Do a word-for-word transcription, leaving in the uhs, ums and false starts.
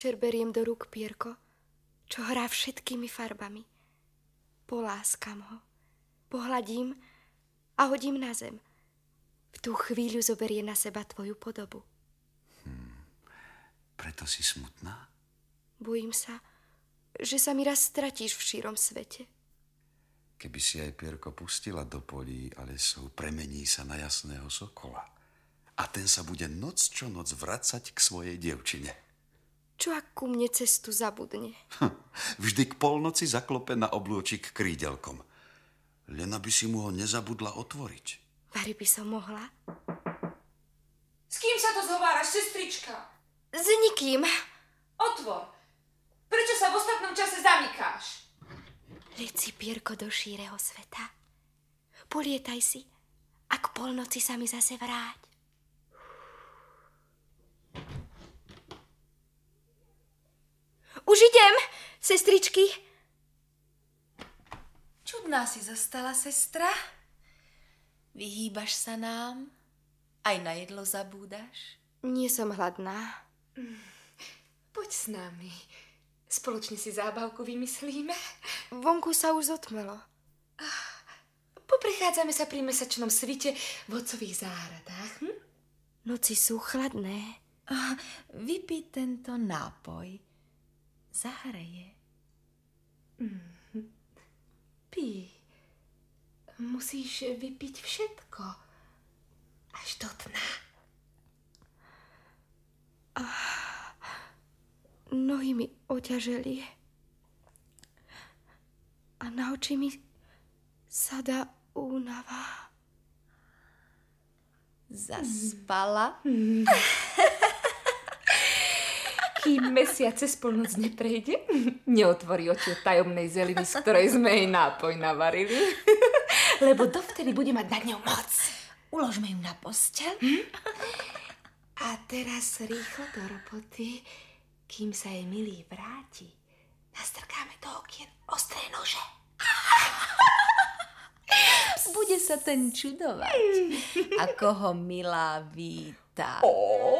Večer beriem do rúk pierko, čo hrá všetkými farbami. Poláskam ho, pohľadím a hodím na zem. V tú chvíľu zoberie na seba tvoju podobu. Hmm, preto si smutná? Bojím sa, že sa mi raz stratíš v šírom svete. Keby si aj pierko pustila do polí a lesov, premení sa na jasného sokola. A ten sa bude noc čo noc vracať k svojej dievčine. Čo ak ku mne cestu zabudne? Hm, vždy k polnoci zaklope na oblôčik krídelkom. Len aby si mu ho nezabudla otvoriť. Vari by som mohla. S kým sa to zhováraš, sestrička? S nikým. Otvor. Prečo sa v ostatnom čase zamykáš? Leď si pierko do šíreho sveta. Polietaj si a k polnoci sa mi zase vráť. Už idem, sestričky. Čudná si zostala, sestra. Vyhýbaš sa nám? Aj na jedlo zabúdaš? Nie som hladná. Poď s nami. Spoločne si zábavku vymyslíme. Vonku sa už zotmelo. Poprichádzame sa pri mesačnom svite v otcových záhradách. Hm? Noci sú chladné. Vypij tento nápoj. Zahreje. Mm. Pí. Musíš vypiť všetko. Až do dna. Ah, nohy mi oťaželi. A na oči mi sadá únava. Zaspala? Mm. Kým mesiac cez polnoc neprejde, neotvorí oči od tajomnej zeliny, z ktorej sme jej nápoj navarili. Lebo dovtedy bude mať nad ňou moc. Uložme ju na posteľ. Hm? A teraz rýchlo do roboty, kým sa jej milý vráti. Nastrkáme do okien ostré nože. Bude sa ten čudovať, ako ho milá víta. Oh.